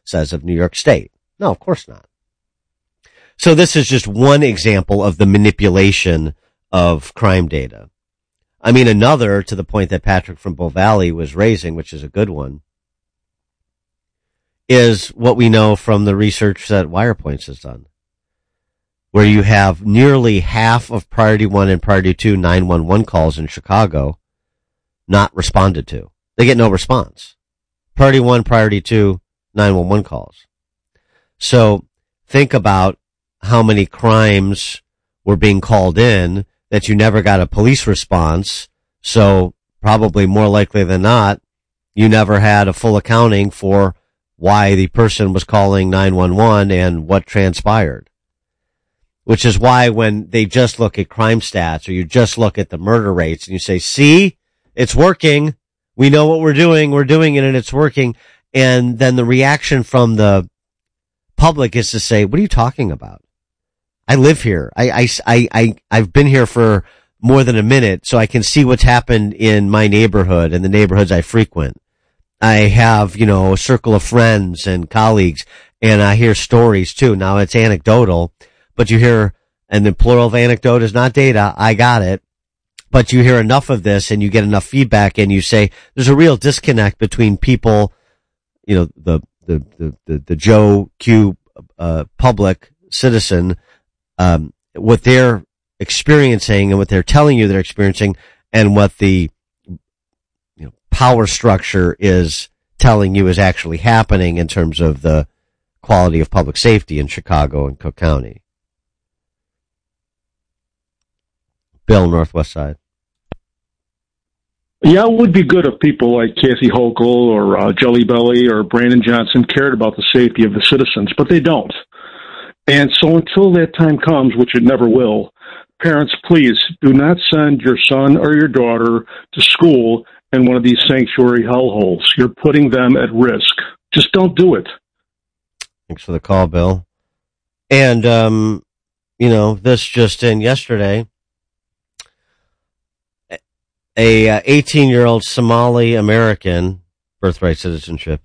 says of New York State. No, of course not. So this is just one example of the manipulation of crime data. I mean, another, to the point that Patrick from Bull Valley was raising, which is a good one, is what we know from the research that WirePoints has done, where you have nearly half of Priority 1 and Priority 2 911 calls in Chicago not responded to. They get no response. Priority 1, Priority 2, 911 calls. So think about how many crimes were being called in that you never got a police response. So probably more likely than not, you never had a full accounting for why the person was calling 911 and what transpired. Which is why when they just look at crime stats or you just look at the murder rates and you say, see, it's working. We know what we're doing it and it's working. And then the reaction from the public is to say, what are you talking about? I live here. I've been here for more than a minute, so I can see what's happened in my neighborhood and the neighborhoods I frequent. I have, a circle of friends and colleagues, and I hear stories too. Now it's anecdotal, but you hear, and the plural of anecdote is not data. I got it. But you hear enough of this and you get enough feedback and you say there's a real disconnect between people, the Joe Q, public citizen, what they're experiencing and what they're telling you they're experiencing and what the power structure is telling you is actually happening in terms of the quality of public safety in Chicago and Cook County. Bill, Northwest Side. Yeah, it would be good if people like Kathy Hochul or Jelly Belly or Brandon Johnson cared about the safety of the citizens, but they don't. And so until that time comes, which it never will, parents, please do not send your son or your daughter to school in one of these sanctuary hellholes. You're putting them at risk. Just don't do it. Thanks for the call, Bill. And, this just in yesterday, a 18-year-old Somali American, birthright citizenship,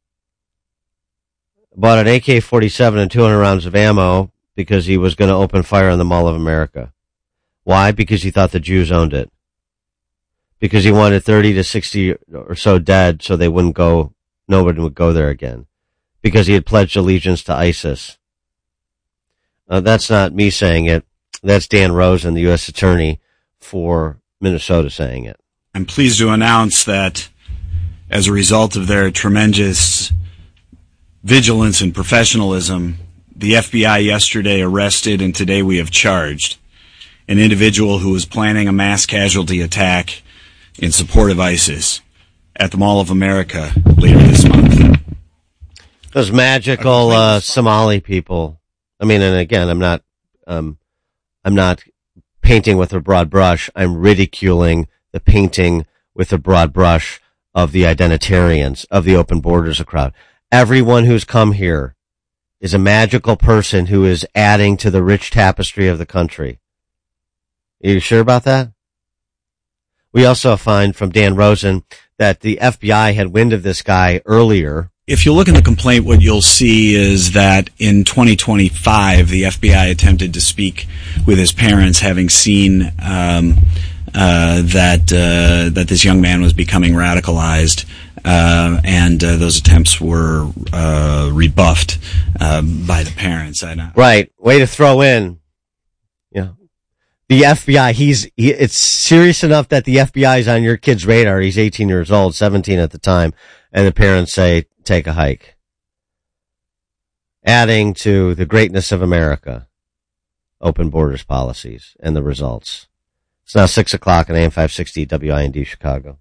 bought an AK-47 and 200 rounds of ammo because he was going to open fire on the Mall of America. Why? Because he thought the Jews owned it. Because he wanted 30 to 60 or so dead so nobody would go there again. Because he had pledged allegiance to ISIS. That's not me saying it. That's Dan Rosen, the U.S. Attorney for Minnesota, saying it. I'm pleased to announce that as a result of their tremendous vigilance and professionalism, the FBI yesterday arrested and today we have charged an individual who was planning a mass casualty attack in support of ISIS at the Mall of America later this month. Those magical Somali people. I mean, and again, I'm not painting with a broad brush. I'm ridiculing the painting with a broad brush of the identitarians, of the open borders crowd. Everyone who's come here is a magical person who is adding to the rich tapestry of the country. Are you sure about that? We also find from Dan Rosen that the FBI had wind of this guy earlier. If you look in the complaint, what you'll see is that in 2025, the FBI attempted to speak with his parents, having seen that this young man was becoming radicalized, and those attempts were rebuffed by the parents. Right. Way to throw in. Yeah. The FBI, it's serious enough that the FBI is on your kid's radar. He's 18 years old, 17 at the time, and the parents say, take a hike. Adding to the greatness of America, open borders policies and the results. It's now 6:00 on AM 560 WIND Chicago.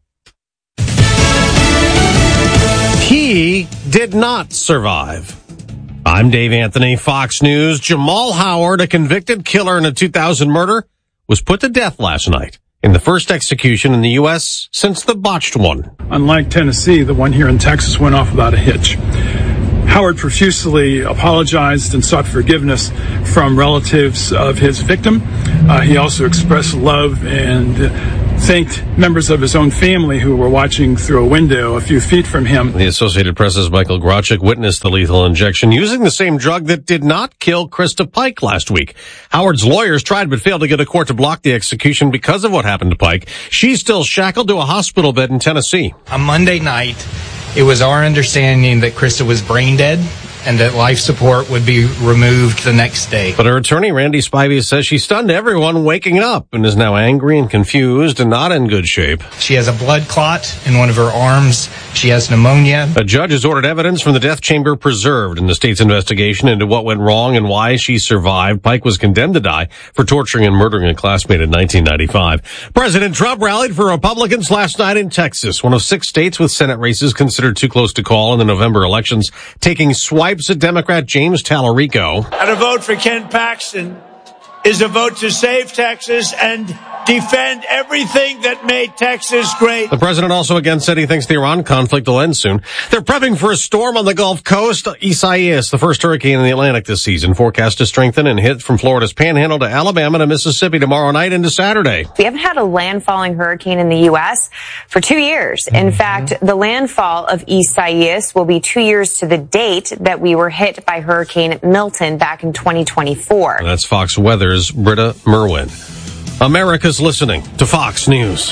He did not survive. I'm Dave Anthony, Fox News. Jamal Howard, a convicted killer in a 2000 murder, was put to death last night in the first execution in the U.S. since the botched one. Unlike Tennessee, the one here in Texas went off without a hitch. Howard profusely apologized and sought forgiveness from relatives of his victim. He also expressed love and thanked members of his own family who were watching through a window a few feet from him. The Associated Press's Michael Grachik witnessed the lethal injection using the same drug that did not kill Krista Pike last week. Howard's lawyers tried but failed to get a court to block the execution because of what happened to Pike. She's still shackled to a hospital bed in Tennessee. On Monday night, it was our understanding that Krista was brain dead and that life support would be removed the next day. But her attorney, Randy Spivey, says she stunned everyone waking up and is now angry and confused and not in good shape. She has a blood clot in one of her arms. She has pneumonia. A judge has ordered evidence from the death chamber preserved in the state's investigation into what went wrong and why she survived. Pike was condemned to die for torturing and murdering a classmate in 1995. President Trump rallied for Republicans last night in Texas, one of 6 states with Senate races considered too close to call in the November elections, taking swipes at Democrat James Tallarico. And a vote for Ken Paxton is a vote to save Texas and defend everything that made Texas great. The president also again said he thinks the Iran conflict will end soon. They're prepping for a storm on the Gulf Coast. Isaias, the first hurricane in the Atlantic this season, forecast to strengthen and hit from Florida's Panhandle to Alabama to Mississippi tomorrow night into Saturday. We haven't had a landfalling hurricane in the U.S. for 2 years. In fact, the landfall of Isaias will be 2 years to the date that we were hit by Hurricane Milton back in 2024. That's Fox Weather's Britta Merwin. America's listening to Fox News.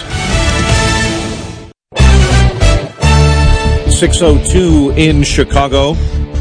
6:02 in Chicago.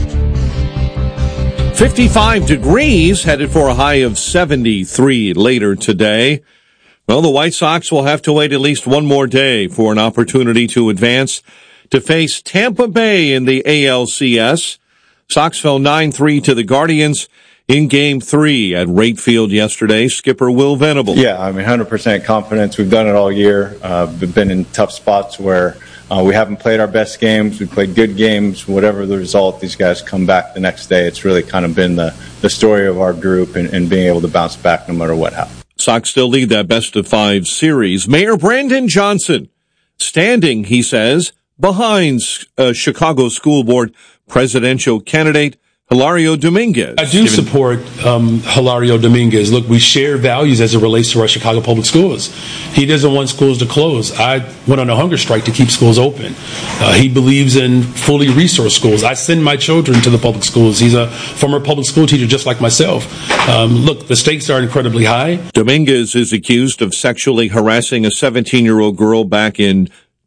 55 degrees, headed for a high of 73 later today. Well, the White Sox will have to wait at least one more day for an opportunity to advance to face Tampa Bay in the ALCS. Sox fell 9-3 to the Guardians in Game 3 at Rate Field yesterday. Skipper Will Venable. Yeah, 100% confidence. We've done it all year. We've been in tough spots where we haven't played our best games. We played good games. Whatever the result, these guys come back the next day. It's really kind of been the story of our group and being able to bounce back no matter what happens. Sox still lead that best-of-5 series. Mayor Brandon Johnson standing, he says, behind Chicago School Board presidential candidate Hilario Dominguez. I do support Hilario Dominguez. Look, we share values as it relates to our Chicago public schools. He doesn't want schools to close. I went on a hunger strike to keep schools open. He believes in fully resourced schools. I send my children to the public schools. He's a former public school teacher just like myself. Look, the stakes are incredibly high. Dominguez is accused of sexually harassing a 17-year-old girl back in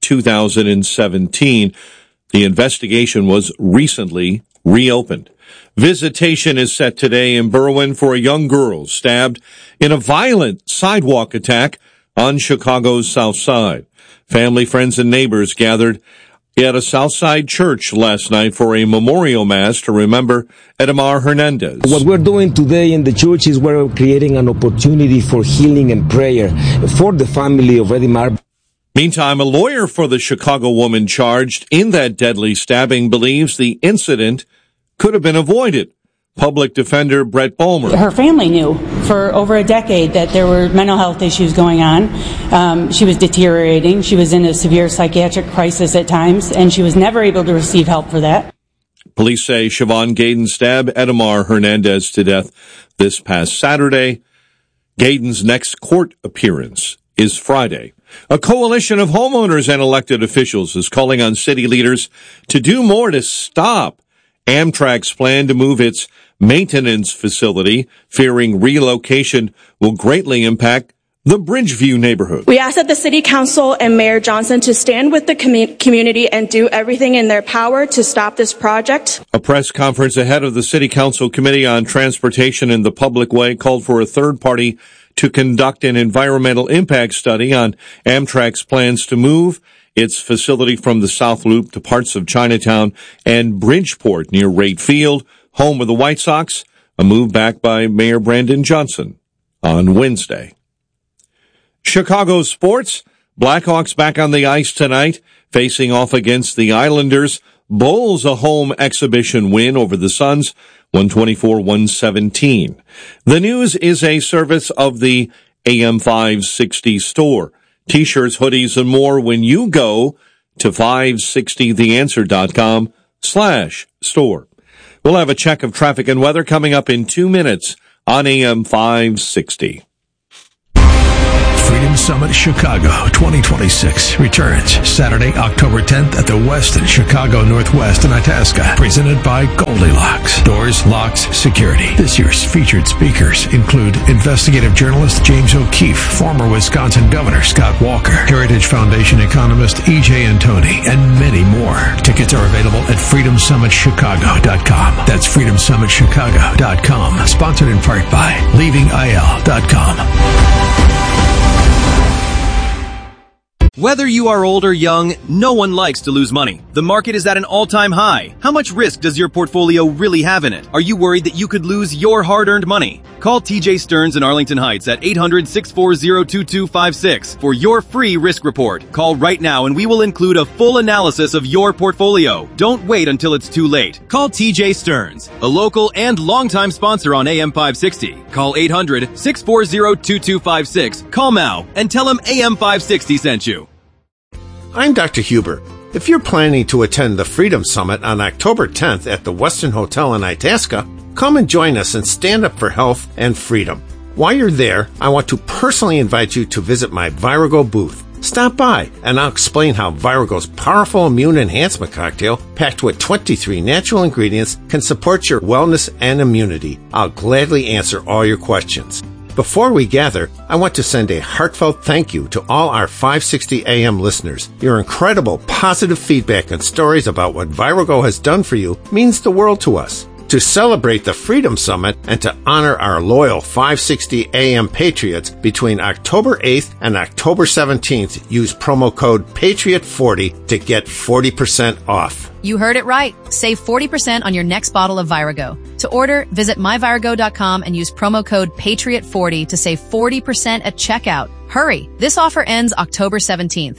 2017. The investigation was recently reopened. Visitation is set today in Berwyn for a young girl stabbed in a violent sidewalk attack on Chicago's South Side. Family, friends, and neighbors gathered at a Southside church last night for a memorial mass to remember Edmar Hernandez. What we're doing today in the church is we're creating an opportunity for healing and prayer for the family of Edmar. Meantime, a lawyer for the Chicago woman charged in that deadly stabbing believes the incident could have been avoided. Public defender Brett Bulmer. Her family knew for over a decade that there were mental health issues going on. She was deteriorating. She was in a severe psychiatric crisis at times, and she was never able to receive help for that. Police say Siobhan Gaydon stabbed Edmar Hernandez to death this past Saturday. Gaydon's next court appearance is Friday. A coalition of homeowners and elected officials is calling on city leaders to do more to stop Amtrak's plan to move its maintenance facility, fearing relocation will greatly impact the Bridgeview neighborhood. We ask that the City Council and Mayor Johnson to stand with the community and do everything in their power to stop this project. A press conference ahead of the City Council Committee on Transportation and the Public Way called for a third party to conduct an environmental impact study on Amtrak's plans to move its facility from the South Loop to parts of Chinatown and Bridgeport near Rate Field, home of the White Sox, a move backed by Mayor Brandon Johnson on Wednesday. Chicago sports, Blackhawks back on the ice tonight, facing off against the Islanders. Bulls a home exhibition win over the Suns, 124-117. The news is a service of the AM 560 store. T-shirts, hoodies, and more when you go to 560theanswer.com/store. We'll have a check of traffic and weather coming up in 2 minutes on AM 560. Freedom Summit Chicago 2026 returns Saturday, October 10th at the Westin Chicago Northwest in Itasca. Presented by Goldilocks. Doors, locks, security. This year's featured speakers include investigative journalist James O'Keefe, former Wisconsin Governor Scott Walker, Heritage Foundation economist E.J. Antoni, and many more. Tickets are available at freedomsummitchicago.com. That's freedomsummitchicago.com. Sponsored in part by leavingil.com. Whether you are old or young, no one likes to lose money. The market is at an all-time high. How much risk does your portfolio really have in it? Are you worried that you could lose your hard-earned money? Call TJ Stearns in Arlington Heights at 800-640-2256 for your free risk report. Call right now and we will include a full analysis of your portfolio. Don't wait until it's too late. Call TJ Stearns, a local and longtime sponsor on AM 560. Call 800-640-2256. Call now and tell him AM 560 sent you. I'm Dr. Huber. If you're planning to attend the Freedom Summit on October 10th at the Westin Hotel in Itasca, come and join us and stand up for health and freedom. While you're there, I want to personally invite you to visit my Virago booth. Stop by and I'll explain how Virago's powerful immune enhancement cocktail, packed with 23 natural ingredients, can support your wellness and immunity. I'll gladly answer all your questions. Before we gather, I want to send a heartfelt thank you to all our 560 AM listeners. Your incredible positive feedback and stories about what Virago has done for you means the world to us. To celebrate the Freedom Summit and to honor our loyal 560 AM Patriots, between October 8th and October 17th, use promo code PATRIOT40 to get 40% off. You heard it right. Save 40% on your next bottle of Virago. To order, visit myvirago.com and use promo code PATRIOT40 to save 40% at checkout. Hurry! This offer ends October 17th.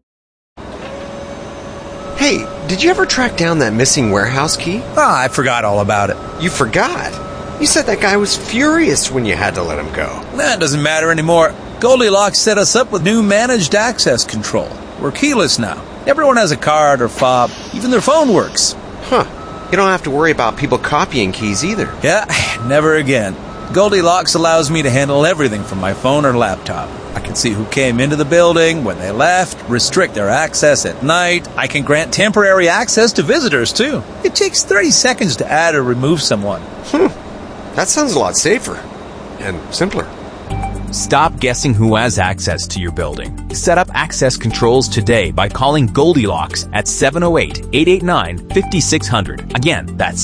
Hey, did you ever track down that missing warehouse key? I forgot all about it. You forgot? You said that guy was furious when you had to let him go. That doesn't matter anymore. Goldilocks set us up with new managed access control. We're keyless now. Everyone has a card or fob. Even their phone works. Huh. You don't have to worry about people copying keys either. Yeah, never again. Goldilocks allows me to handle everything from my phone or laptop. I can see who came into the building, when they left, restrict their access at night. I can grant temporary access to visitors, too. It takes 30 seconds to add or remove someone. That sounds a lot safer. And simpler. Stop guessing who has access to your building. Set up access controls today by calling Goldilocks at 708-889-5600. Again, that's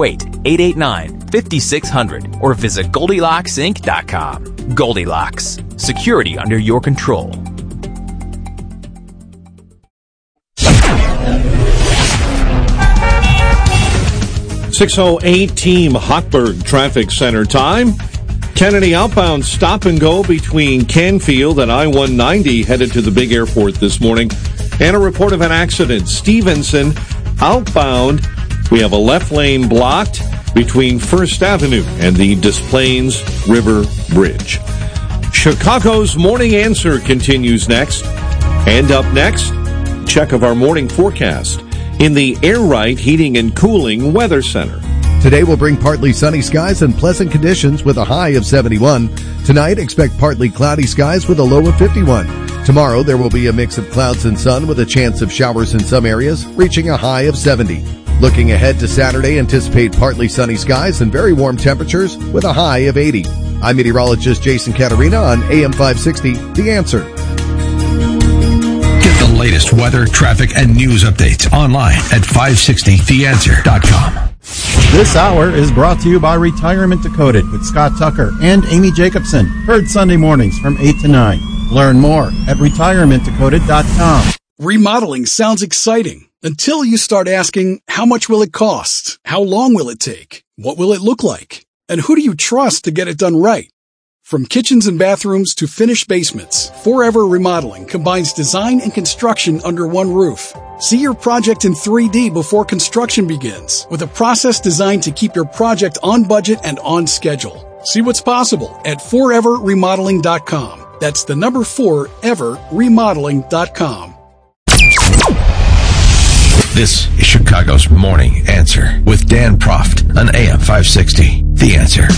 708-889-5600. Or visit GoldilocksInc.com. Goldilocks. Security under your control. 6:08 Team Hochberg Traffic Center time. Kennedy outbound stop and go between Canfield and I-190 headed to the big airport this morning. And a report of an accident. Stevenson outbound. We have a left lane blocked between First Avenue and the Des Plaines River Bridge. Chicago's Morning Answer continues next. And up next, check of our morning forecast in the Air Right Heating and Cooling Weather Center. Today will bring partly sunny skies and pleasant conditions with a high of 71. Tonight, expect partly cloudy skies with a low of 51. Tomorrow, there will be a mix of clouds and sun with a chance of showers in some areas, reaching a high of 70. Looking ahead to Saturday, anticipate partly sunny skies and very warm temperatures with a high of 80. I'm meteorologist Jason Caterina on AM 560, The Answer. Get the latest weather, traffic, and news updates online at 560theanswer.com. This hour is brought to you by Retirement Decoded with Scott Tucker and Amy Jacobson. Heard Sunday mornings from 8 to 9. Learn more at retirementdecoded.com. Remodeling sounds exciting until you start asking, how much will it cost? How long will it take? What will it look like? And who do you trust to get it done right? From kitchens and bathrooms to finished basements, Forever Remodeling combines design and construction under one roof. See your project in 3D before construction begins, with a process designed to keep your project on budget and on schedule. See what's possible at foreverremodeling.com. That's the number 4, everremodeling.com. This is Chicago's Morning Answer with Dan Proft on AM 560. The Answer.